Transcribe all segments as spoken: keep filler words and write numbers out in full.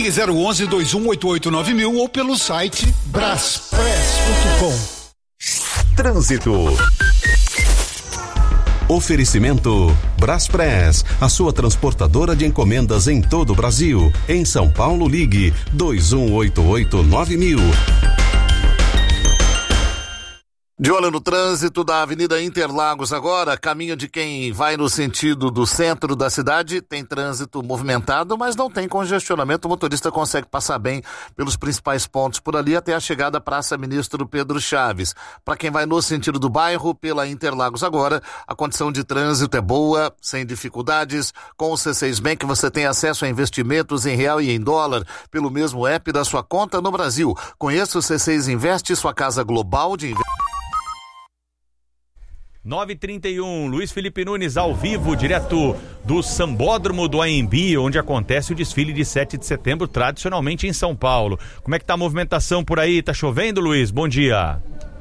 Ligue zero onze, dois um oito oito, nove mil ou pelo site braspress ponto com. Trânsito. Oferecimento Braspress, a sua transportadora de encomendas em todo o Brasil. Em São Paulo, ligue dois um oito oito, nove mil. De olho no trânsito da Avenida Interlagos agora, caminho de quem vai no sentido do centro da cidade, tem trânsito movimentado, mas não tem congestionamento, o motorista consegue passar bem pelos principais pontos por ali até a chegada à Praça Ministro Pedro Chaves. Para quem vai no sentido do bairro, pela Interlagos agora, a condição de trânsito é boa, sem dificuldades. Com o C seis Bank você tem acesso a investimentos em real e em dólar pelo mesmo app da sua conta no Brasil. Conheça o C seis Investe, sua casa global de investimento. nove e trinta e um, Luiz Felipe Nunes ao vivo, direto do Sambódromo do A M B, onde acontece o desfile de sete de setembro, tradicionalmente em São Paulo. Como é que tá a movimentação por aí? Tá chovendo, Luiz? Bom dia.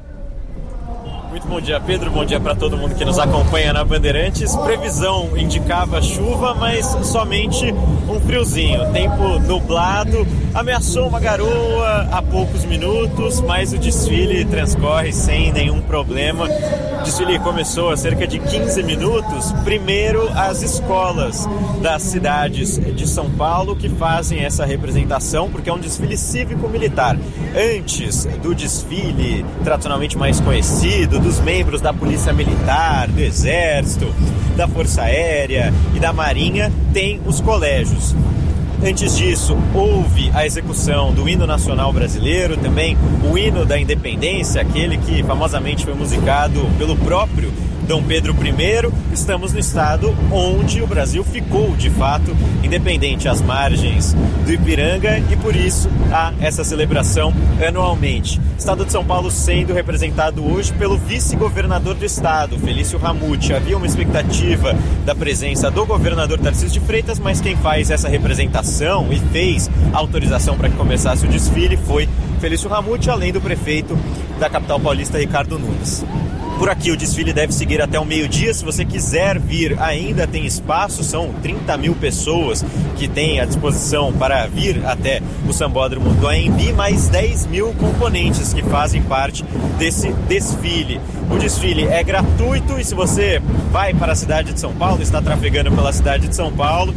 Muito bom dia, Pedro. Bom dia para todo mundo que nos acompanha na Bandeirantes. Previsão indicava chuva, mas somente um friozinho. Tempo nublado, ameaçou uma garoa há poucos minutos, mas o desfile transcorre sem nenhum problema. O desfile começou há cerca de quinze minutos. Primeiro, as escolas das cidades de São Paulo que fazem essa representação, porque é um desfile cívico-militar. Antes do desfile tradicionalmente mais conhecido, dos membros da Polícia Militar, do Exército, da Força Aérea e da Marinha, tem os colégios. Antes disso, houve a execução do hino nacional brasileiro, também o hino da independência, aquele que famosamente foi musicado pelo próprio Dom Pedro I. Estamos no estado onde o Brasil ficou, de fato, independente, às margens do Ipiranga, e por isso há essa celebração anualmente. O estado de São Paulo sendo representado hoje pelo vice-governador do estado, Felício Ramute. Havia uma expectativa da presença do governador Tarcísio de Freitas, mas quem faz essa representação e fez a autorização para que começasse o desfile foi Felício Ramute, além do prefeito da capital paulista, Ricardo Nunes. Por aqui o desfile deve seguir até o meio-dia. Se você quiser vir, ainda tem espaço. São trinta mil pessoas que têm à disposição para vir até o Sambódromo do A M B, mais dez mil componentes que fazem parte desse desfile. O desfile é gratuito e se você vai para a cidade de São Paulo, está trafegando pela cidade de São Paulo,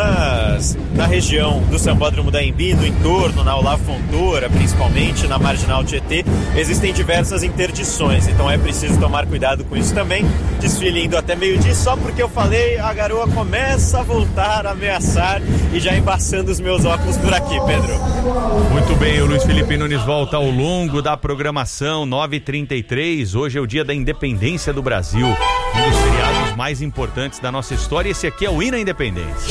nas, na região do Sambódromo do A M B, no entorno, na Olavo Fontoura, principalmente na Marginal Tietê, existem diversas interdições, então é preciso tomar cuidado com isso também. Desfile indo até meio-dia, só porque eu falei, a garoa começa a voltar a ameaçar e já embaçando os meus óculos por aqui, Pedro. Muito bem, o Luiz Felipe Nunes volta ao longo da programação. Nove e trinta e três, hoje é o dia da independência do Brasil, um dos feriados mais importantes da nossa história. Esse aqui é o hino à independência.